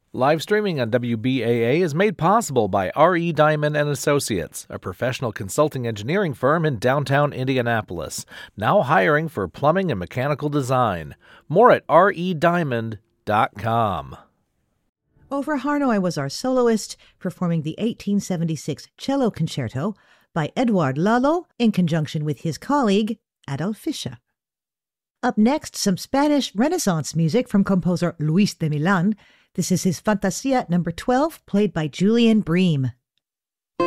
Live streaming on WBAA is made possible by R.E. Diamond & Associates, a professional consulting engineering firm in downtown Indianapolis, now hiring for plumbing and mechanical design. More at rediamond.com. Over Harnoy was our soloist, performing the 1876 Cello Concerto by Eduard Lalo in conjunction with his colleague, Adolf Fischer. Up next, some Spanish Renaissance music from composer Luis de Milan. This is his Fantasia No. 12, played by Julian Bream.